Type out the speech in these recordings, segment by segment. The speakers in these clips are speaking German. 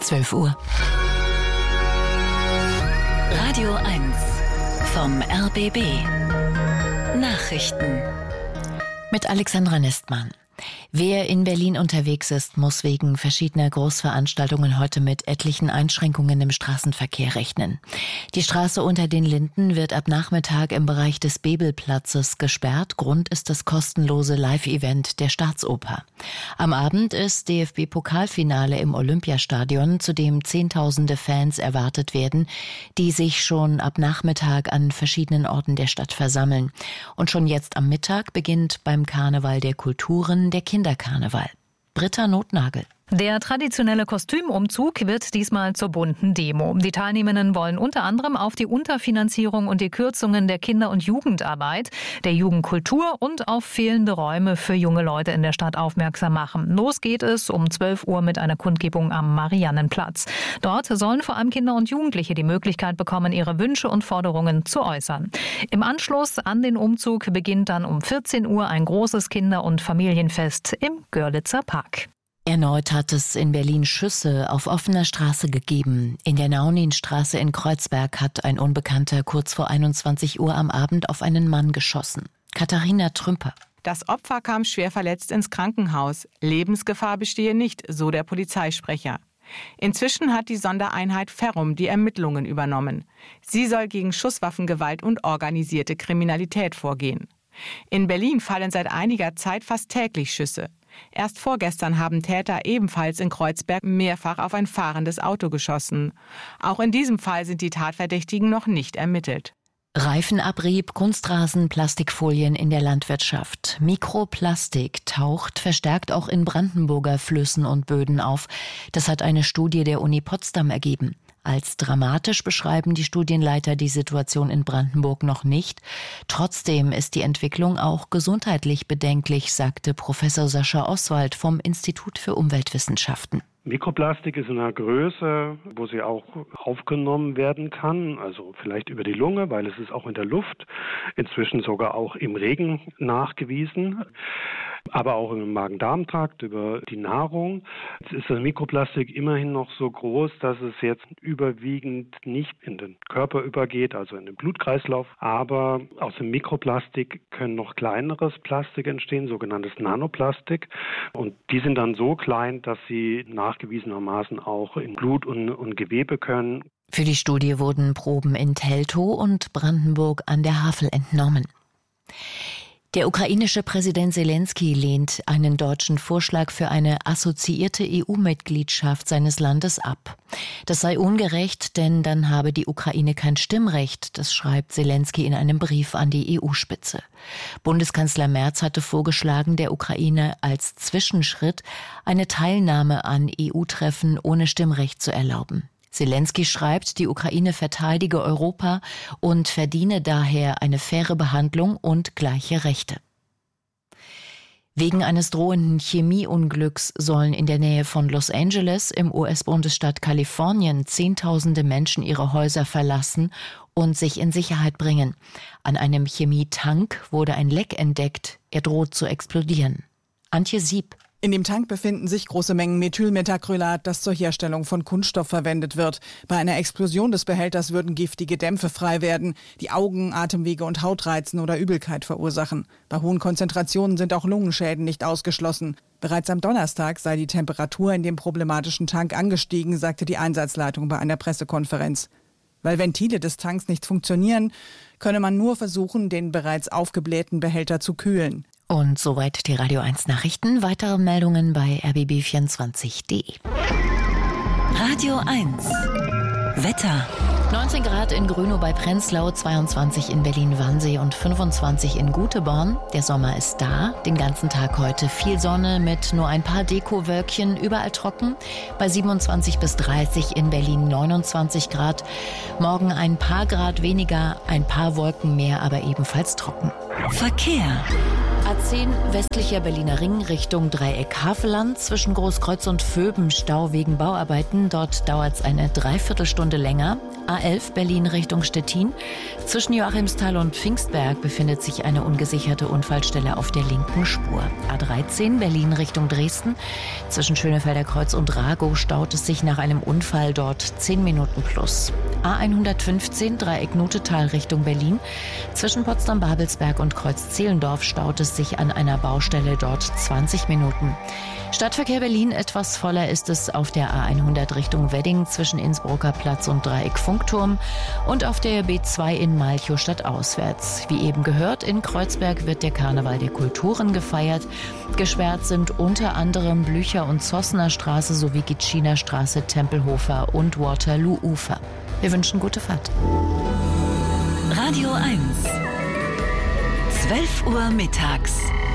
12 Uhr. Radio 1 vom RBB. Nachrichten. Mit Alexandra Nestmann. Wer in Berlin unterwegs ist, muss wegen verschiedener Großveranstaltungen heute mit etlichen Einschränkungen im Straßenverkehr rechnen. Die Straße unter den Linden wird ab Nachmittag im Bereich des Bebelplatzes gesperrt. Grund ist das kostenlose Live-Event der Staatsoper. Am Abend ist DFB-Pokalfinale im Olympiastadion, zu dem Zehntausende Fans erwartet werden, die sich schon ab Nachmittag an verschiedenen Orten der Stadt versammeln. Und schon jetzt am Mittag beginnt beim Karneval der Kulturen der Kinderkarneval. Britta Notnagel. Der traditionelle Kostümumzug wird diesmal zur bunten Demo. Die Teilnehmenden wollen unter anderem auf die Unterfinanzierung und die Kürzungen der Kinder- und Jugendarbeit, der Jugendkultur und auf fehlende Räume für junge Leute in der Stadt aufmerksam machen. Los geht es um 12 Uhr mit einer Kundgebung am Mariannenplatz. Dort sollen vor allem Kinder und Jugendliche die Möglichkeit bekommen, ihre Wünsche und Forderungen zu äußern. Im Anschluss an den Umzug beginnt dann um 14 Uhr ein großes Kinder- und Familienfest im Görlitzer Park. Erneut hat es in Berlin Schüsse auf offener Straße gegeben. In der Nauninstraße in Kreuzberg hat ein Unbekannter kurz vor 21 Uhr am Abend auf einen Mann geschossen. Katharina Trümper. Das Opfer kam schwer verletzt ins Krankenhaus. Lebensgefahr bestehe nicht, so der Polizeisprecher. Inzwischen hat die Sondereinheit Ferrum die Ermittlungen übernommen. Sie soll gegen Schusswaffengewalt und organisierte Kriminalität vorgehen. In Berlin fallen seit einiger Zeit fast täglich Schüsse. Erst vorgestern haben Täter ebenfalls in Kreuzberg mehrfach auf ein fahrendes Auto geschossen. Auch in diesem Fall sind die Tatverdächtigen noch nicht ermittelt. Reifenabrieb, Kunstrasen, Plastikfolien in der Landwirtschaft. Mikroplastik taucht verstärkt auch in Brandenburger Flüssen und Böden auf. Das hat eine Studie der Uni Potsdam ergeben. Als dramatisch beschreiben die Studienleiter die Situation in Brandenburg noch nicht. Trotzdem ist die Entwicklung auch gesundheitlich bedenklich, sagte Professor Sascha Oswald vom Institut für Umweltwissenschaften. Mikroplastik ist in einer Größe, wo sie auch aufgenommen werden kann, also vielleicht über die Lunge, weil es ist auch in der Luft, inzwischen sogar auch im Regen nachgewiesen, aber auch im Magen-Darm-Trakt über die Nahrung. Jetzt ist das Mikroplastik immerhin noch so groß, dass es jetzt überwiegend nicht in den Körper übergeht, also in den Blutkreislauf, aber aus dem Mikroplastik können noch kleineres Plastik entstehen, sogenanntes Nanoplastik, und die sind dann so klein, dass sie nachgewiesenermaßen auch in Blut und Gewebe können. Für die Studie wurden Proben in Teltow und Brandenburg an der Havel entnommen. Der ukrainische Präsident Selenskyj lehnt einen deutschen Vorschlag für eine assoziierte EU-Mitgliedschaft seines Landes ab. Das sei ungerecht, denn dann habe die Ukraine kein Stimmrecht, das schreibt Selenskyj in einem Brief an die EU-Spitze. Bundeskanzler Merz hatte vorgeschlagen, der Ukraine als Zwischenschritt eine Teilnahme an EU-Treffen ohne Stimmrecht zu erlauben. Selenskyj schreibt, die Ukraine verteidige Europa und verdiene daher eine faire Behandlung und gleiche Rechte. Wegen eines drohenden Chemieunglücks sollen in der Nähe von Los Angeles im US-Bundesstaat Kalifornien Zehntausende Menschen ihre Häuser verlassen und sich in Sicherheit bringen. An einem Chemietank wurde ein Leck entdeckt. Er droht zu explodieren. Antje Sieb. In dem Tank befinden sich große Mengen Methylmethacrylat, das zur Herstellung von Kunststoff verwendet wird. Bei einer Explosion des Behälters würden giftige Dämpfe frei werden, die Augen, Atemwege und Haut reizen oder Übelkeit verursachen. Bei hohen Konzentrationen sind auch Lungenschäden nicht ausgeschlossen. Bereits am Donnerstag sei die Temperatur in dem problematischen Tank angestiegen, sagte die Einsatzleitung bei einer Pressekonferenz. Weil Ventile des Tanks nicht funktionieren, könne man nur versuchen, den bereits aufgeblähten Behälter zu kühlen. Und soweit die Radio 1 Nachrichten. Weitere Meldungen bei rbb24.de. Radio 1 Wetter. 19 Grad in Grünow bei Prenzlau, 22 in Berlin-Wannsee und 25 in Guteborn. Der Sommer ist da. Den ganzen Tag heute viel Sonne mit nur ein paar Dekowölkchen, überall trocken. Bei 27 bis 30 in Berlin 29 Grad. Morgen ein paar Grad weniger, ein paar Wolken mehr, aber ebenfalls trocken. Verkehr. A10 westlicher Berliner Ring Richtung Dreieck Havelland. Zwischen Großkreuz und Vöben Stau wegen Bauarbeiten. Dort dauert es eine Dreiviertelstunde länger. A11 Berlin Richtung Stettin. Zwischen Joachimsthal und Pfingstberg befindet sich eine ungesicherte Unfallstelle auf der linken Spur. A13 Berlin Richtung Dresden. Zwischen Schönefelder Kreuz und Ragow staut es sich nach einem Unfall dort 10 Minuten plus. A115 Dreieck Nutetal Richtung Berlin. Zwischen Potsdam-Babelsberg und Kreuz-Zehlendorf staut es sich an einer Baustelle dort 20 Minuten. Stadtverkehr Berlin etwas voller ist es auf der A100 Richtung Wedding zwischen Innsbrucker Platz und Dreieck Funkturm und auf der B2 in Malchow stadtauswärts. Wie eben gehört, in Kreuzberg wird der Karneval der Kulturen gefeiert. Gesperrt sind unter anderem Blücher- und Zossner Straße sowie Gitschiner Straße, Tempelhofer und Waterloo-Ufer. Wir wünschen gute Fahrt. Radio 1. 12 Uhr mittags.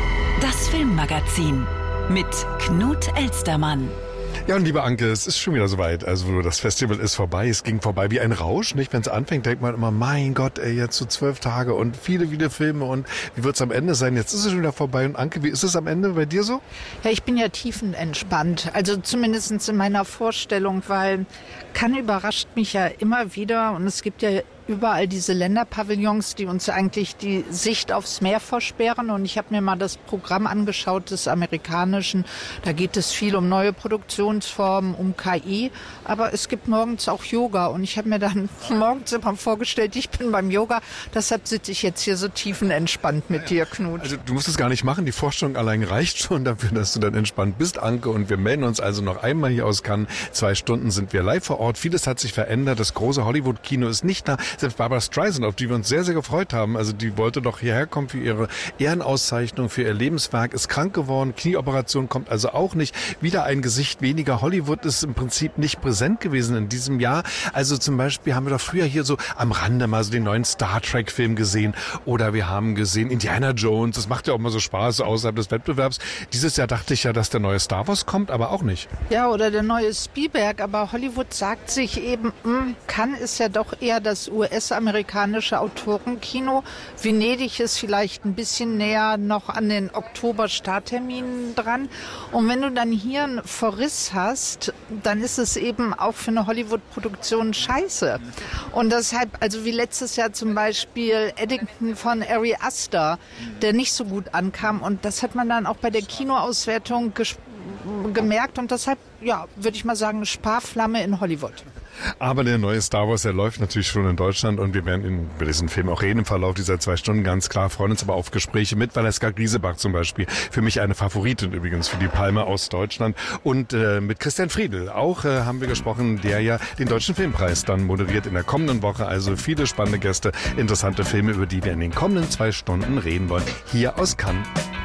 Das Filmmagazin mit Knut Elstermann. Ja, und liebe Anke, es ist schon wieder soweit. Also das Festival ist vorbei. Es ging vorbei wie ein Rausch, nicht? Wenn es anfängt, denkt man immer, mein Gott, ey, jetzt so 12 Tage und viele, viele Filme und wie wird es am Ende sein? Jetzt ist es schon wieder vorbei. Und Anke, wie ist es am Ende bei dir so? Ja, ich bin ja tiefenentspannt. Also zumindest in meiner Vorstellung, weil Cannes überrascht mich ja immer wieder und es gibt ja überall diese Länderpavillons, die uns eigentlich die Sicht aufs Meer versperren. Und ich habe mir mal das Programm angeschaut des amerikanischen. Da geht es viel um neue Produktionsformen, um KI. Aber es gibt morgens auch Yoga. Und ich habe mir dann morgens immer vorgestellt, ich bin beim Yoga. Deshalb sitze ich jetzt hier so tiefenentspannt mit dir, Knut. Also du musst es gar nicht machen. Die Vorstellung allein reicht schon dafür, dass du dann entspannt bist, Anke. Und wir melden uns also noch einmal hier aus Cannes. 2 Stunden sind wir live vor Ort. Vieles hat sich verändert. Das große Hollywood-Kino ist nicht da. Selbst Barbra Streisand, auf die wir uns sehr, sehr gefreut haben, also die wollte doch hierher kommen für ihre Ehrenauszeichnung, für ihr Lebenswerk, ist krank geworden, Knieoperation kommt also auch nicht. Wieder ein Gesicht weniger. Hollywood ist im Prinzip nicht präsent gewesen in diesem Jahr. Also zum Beispiel haben wir doch früher hier so am Rande mal so den neuen Star Trek-Film gesehen oder wir haben gesehen Indiana Jones. Das macht ja auch mal so Spaß außerhalb des Wettbewerbs. Dieses Jahr dachte ich ja, dass der neue Star Wars kommt, aber auch nicht. Ja, oder der neue Spielberg, aber Hollywood sagt sich eben, Cannes ist ja doch eher das US-amerikanische Autorenkino. Venedig ist vielleicht ein bisschen näher noch an den Oktober-Startterminen dran. Und wenn du dann hier einen Verriss hast, dann ist es eben auch für eine Hollywood-Produktion scheiße. Und deshalb, also wie letztes Jahr zum Beispiel Eddington von Ari Aster, der nicht so gut ankam. Und das hat man dann auch bei der Kinoauswertung gemerkt. Und deshalb, ja, würde ich mal sagen, Sparflamme in Hollywood. Aber der neue Star Wars, der läuft natürlich schon in Deutschland und wir werden über diesen Film auch reden im Verlauf dieser 2 Stunden, ganz klar. Freuen uns aber auf Gespräche mit Valeska Griesebach zum Beispiel. Für mich eine Favoritin übrigens für die Palme aus Deutschland. Und mit Christian Friedl auch haben wir gesprochen, der ja den Deutschen Filmpreis dann moderiert in der kommenden Woche. Also viele spannende Gäste, interessante Filme, über die wir in den kommenden 2 Stunden reden wollen. Hier aus Cannes.